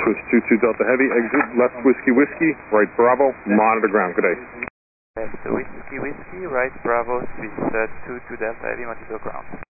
Swiss 22 Delta Heavy, exit left Whiskey Whiskey, right Bravo, monitor ground. Good day. Left Whiskey Whiskey, right Bravo, Swiss 22 Delta Heavy, monitor ground.